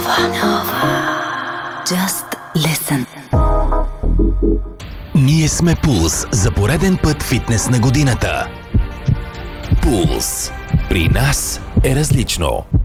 Just listen. Ние сме Пулс за пореден път фитнес на годината. Пулс. При нас е различно.